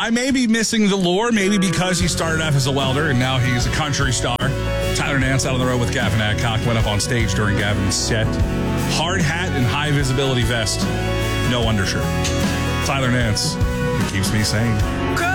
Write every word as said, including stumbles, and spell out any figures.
I may be missing the lore, maybe because he started off as a welder and now he's a country star. Tyler Nance out on the road with Gavin Adcock went up on stage during Gavin's set. Hard hat and high visibility vest. No undershirt. Tyler Nance. He keeps me sane.